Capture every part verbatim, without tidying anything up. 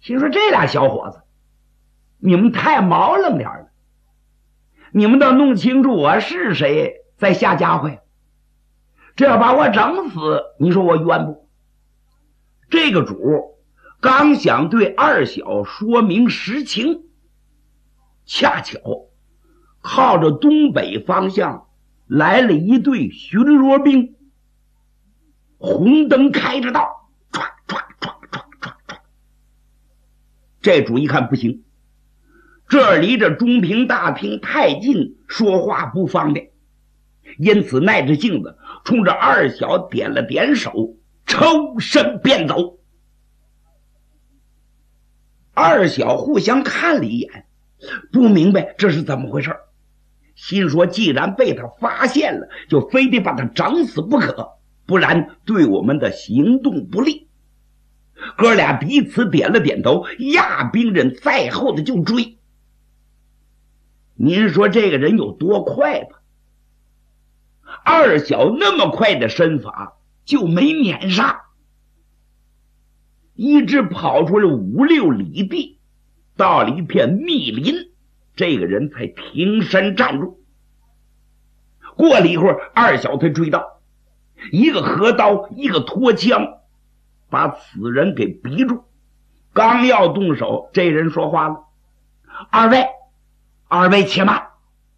心说这俩小伙子，你们太毛愣点了，你们倒弄清楚我是谁，再下家伙呀！这要把我整死，你说我冤不？这个主刚想对二小说明实情，恰巧靠着东北方向来了一队巡逻兵，红灯开着道，唰唰唰唰唰唰。这主一看不行，这离着中平大厅太近，说话不方便，因此耐着性子冲着二小点了点手，抽身便走。二小互相看了一眼，不明白这是怎么回事，心说既然被他发现了，就非得把他整死不可，不然对我们的行动不利。哥俩彼此点了点头，亚兵人在后的就追。您说这个人有多快吧？二小那么快的身法就没撵上，一直跑出了五六里地，到了一片密林，这个人才停身站住。过了一会儿，二小才追到，一个合刀，一个拖枪，把此人给逼住。刚要动手，这人说话了：“二位，二位且慢。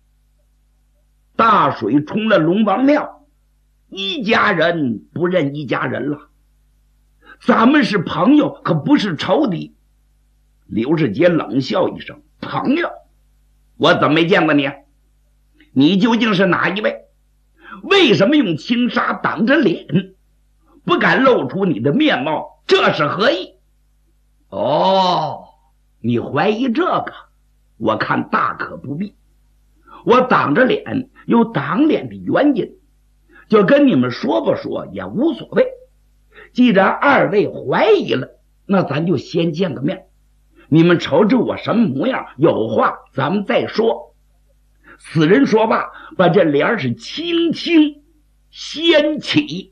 大水冲了龙王庙，一家人不认一家人了。咱们是朋友，可不是仇敌。”刘世杰冷笑一声：“朋友？我怎么没见过你？你究竟是哪一位？为什么用轻纱挡着脸，不敢露出你的面貌？这是何意？”哦，你怀疑这个，我看大可不必。我挡着脸有挡脸的原因，就跟你们说不说也无所谓。既然二位怀疑了，那咱就先见个面，你们瞅瞅我什么模样，有话咱们再说。此人说罢，把这帘是轻轻掀起。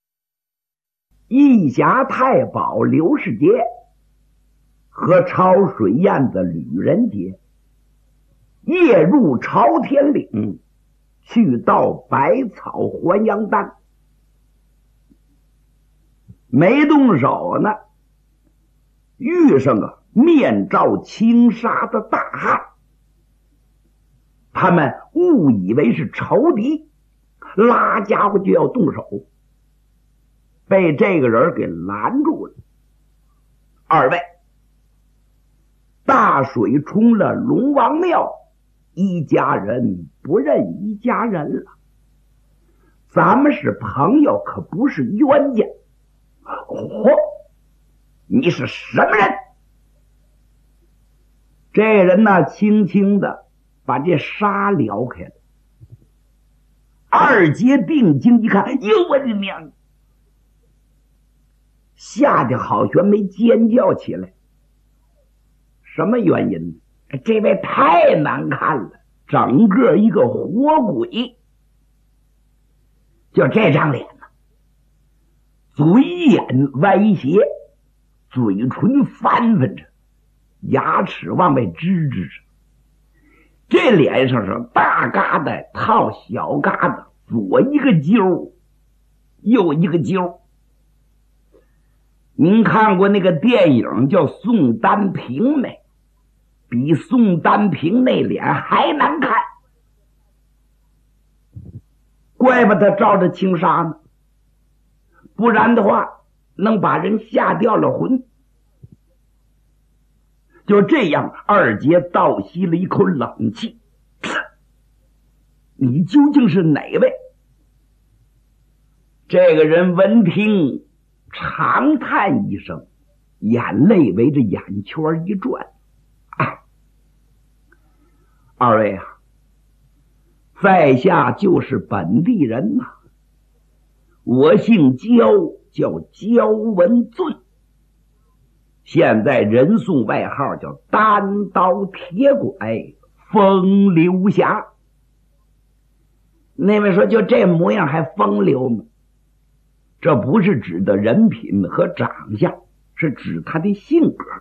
义侠太保刘世杰和抄水燕子吕仁杰夜入朝天岭，去到百草还阳丹，没动手呢，遇上个面罩轻纱的大汉，他们误以为是仇敌，拉家伙就要动手，被这个人给拦住了。二位，大水冲了龙王庙，一家人不认一家人了，咱们是朋友，可不是冤家。哦，你是什么人？这人呢，轻轻的把这纱撩开了。二姐定睛一看，哟，我的娘！吓得好悬没尖叫起来。什么原因？这位太难看了，整个一个活鬼。就这张脸呢，嘴眼歪斜，嘴唇翻翻着，牙齿往外支支着，这脸上是大疙瘩套小疙瘩，左一个揪，右一个揪。您看过那个电影叫《宋丹萍》没？比宋丹萍那脸还难看，怪不得照着轻纱呢，不然的话能把人吓掉了魂。就这样，二姐倒吸了一口冷气。你究竟是哪位？这个人闻听长叹一声，眼泪围着眼圈一转。啊，二位啊，在下就是本地人呐、啊，我姓焦，叫焦文俊，现在人送外号叫单刀铁拐风流侠。那位说就这模样还风流吗？这不是指的人品和长相，是指他的性格。